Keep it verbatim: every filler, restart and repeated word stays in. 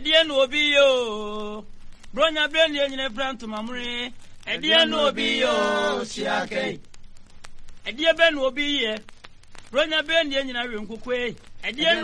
Edia no obi yo. Bronya brand ye nyine pranto mamre. Edia no obi yo siake. Edia ben obi ye. Bronya brand ye nyina we nkokwe. Edia